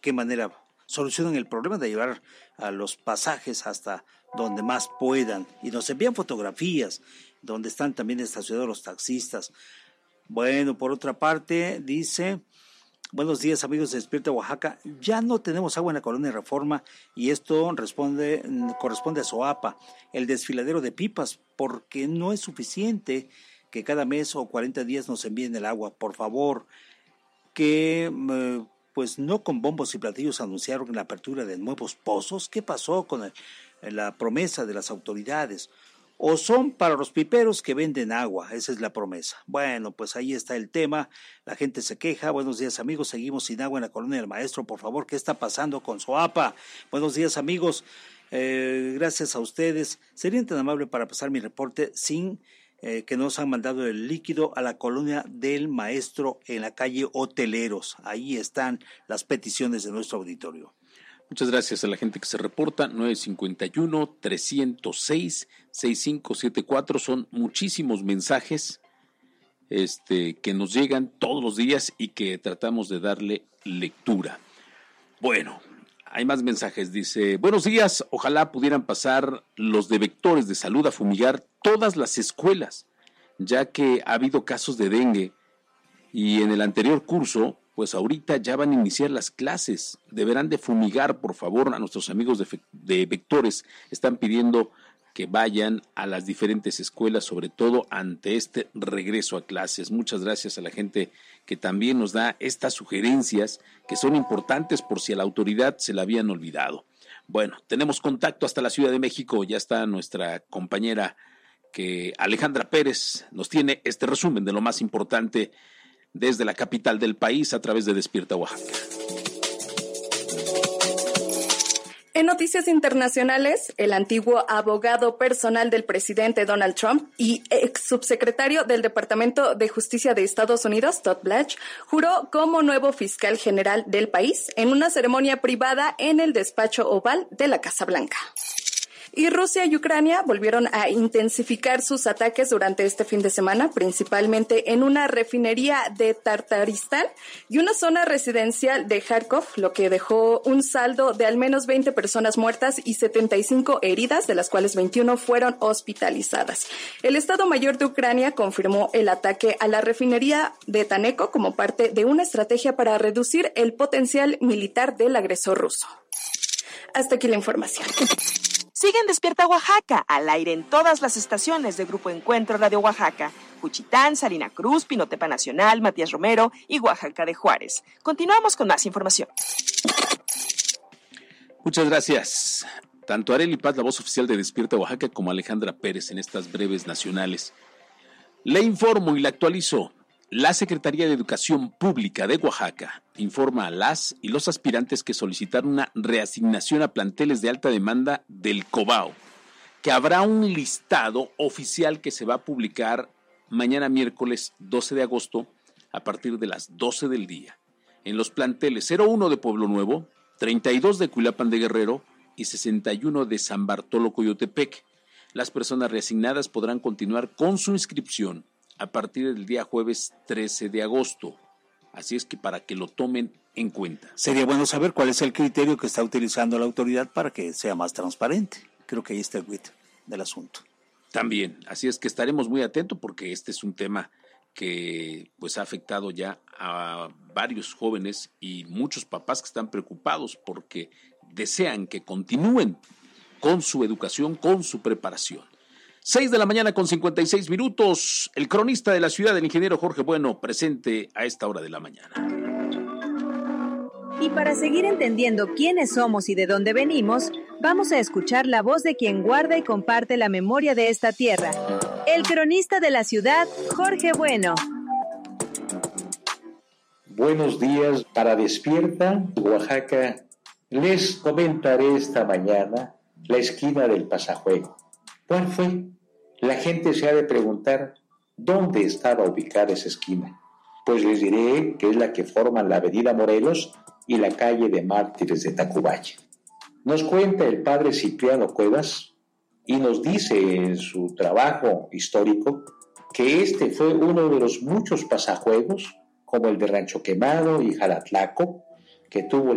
qué manera solucionan el problema de llevar a los pasajes hasta donde más puedan, y nos envían fotografías donde están también estacionados los taxistas. Bueno, por otra parte, dice: buenos días, amigos de Despierta Oaxaca. Ya no tenemos agua en la colonia Reforma y esto corresponde a SOAPA, el desfiladero de pipas, porque no es suficiente que cada mes o 40 días nos envíen el agua. Por favor, que pues no con bombos y platillos anunciaron la apertura de nuevos pozos. ¿Qué pasó con la promesa de las autoridades? ¿O son para los piperos que venden agua? Esa es la promesa. Bueno, pues ahí está el tema. La gente se queja. Buenos días, amigos. Seguimos sin agua en la colonia del Maestro. Por favor, ¿qué está pasando con SOAPA? Buenos días, amigos. Gracias a ustedes. ¿Serían tan amables para pasar mi reporte sin que nos han mandado el líquido a la colonia del Maestro en la calle Hoteleros? Ahí están las peticiones de nuestro auditorio. Muchas gracias a la gente que se reporta. 951-306-6574. Son muchísimos mensajes que nos llegan todos los días y que tratamos de darle lectura. Bueno, hay más mensajes. Dice: buenos días, ojalá pudieran pasar los de Vectores de Salud a fumigar todas las escuelas, ya que ha habido casos de dengue y en el anterior curso, pues ahorita ya van a iniciar las clases. Deberán de fumigar, por favor, a nuestros amigos de Vectores. Están pidiendo que vayan a las diferentes escuelas, sobre todo ante este regreso a clases. Muchas gracias a la gente que también nos da estas sugerencias que son importantes por si a la autoridad se la habían olvidado. Bueno, tenemos contacto hasta la Ciudad de México. Ya está nuestra compañera Alejandra Pérez. Nos tiene este resumen de lo más importante desde la capital del país a través de Despierta Oaxaca. En noticias internacionales, el antiguo abogado personal del presidente Donald Trump y ex subsecretario del Departamento de Justicia de Estados Unidos, Todd Blanche, juró como nuevo fiscal general del país en una ceremonia privada en el despacho oval de la Casa Blanca. Y Rusia y Ucrania volvieron a intensificar sus ataques durante este fin de semana, principalmente en una refinería de Tartaristán y una zona residencial de Kharkov, lo que dejó un saldo de al menos 20 personas muertas y 75 heridas, de las cuales 21 fueron hospitalizadas. El Estado Mayor de Ucrania confirmó el ataque a la refinería de Taneco como parte de una estrategia para reducir el potencial militar del agresor ruso. Hasta aquí la información. Sigue en Despierta Oaxaca, al aire en todas las estaciones de Grupo Encuentro Radio Oaxaca, Juchitán, Salina Cruz, Pinotepa Nacional, Matías Romero y Oaxaca de Juárez. Continuamos con más información. Muchas gracias. Tanto Arely Paz, la voz oficial de Despierta Oaxaca, como Alejandra Pérez en estas breves nacionales. Le informo y le actualizo. La Secretaría de Educación Pública de Oaxaca informa a las y los aspirantes que solicitaron una reasignación a planteles de alta demanda del COBAO, que habrá un listado oficial que se va a publicar mañana miércoles 12 de agosto a partir de las 12 del día. En los planteles 01 de Pueblo Nuevo, 32 de Cuilapan de Guerrero y 61 de San Bartolo Coyotepec. Las personas reasignadas podrán continuar con su inscripción a partir del día jueves 13 de agosto. Así es que para que lo tomen en cuenta. Sería bueno saber cuál es el criterio que está utilizando la autoridad para que sea más transparente. Creo que ahí está el quid del asunto. También, así es que estaremos muy atentos porque este es un tema que pues ha afectado ya a varios jóvenes y muchos papás que están preocupados porque desean que continúen con su educación, con su preparación. 6 de la mañana con 56 minutos. El cronista de la ciudad, el ingeniero Jorge Bueno, presente a esta hora de la mañana. Y para seguir entendiendo quiénes somos y de dónde venimos, vamos a escuchar la voz de quien guarda y comparte la memoria de esta tierra. El cronista de la ciudad, Jorge Bueno. Buenos días para Despierta Oaxaca. Les comentaré esta mañana la esquina del Pasajuego. ¿Cuál fue? La gente se ha de preguntar dónde estaba ubicada esa esquina. Pues les diré que es la que forman la avenida Morelos y la calle de Mártires de Tacubaya. Nos cuenta el padre Cipriano Cuevas y nos dice en su trabajo histórico que este fue uno de los muchos pasajuegos, como el de Rancho Quemado y Jalatlaco, que tuvo